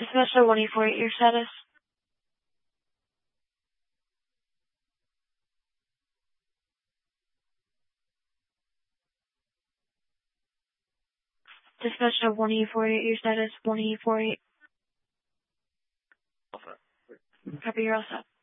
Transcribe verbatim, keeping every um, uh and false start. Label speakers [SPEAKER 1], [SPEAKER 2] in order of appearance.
[SPEAKER 1] Dispatcher one eight four eight, your status? Dispatcher one eight four eight, your status? one eight four eight. Copy, you're all set.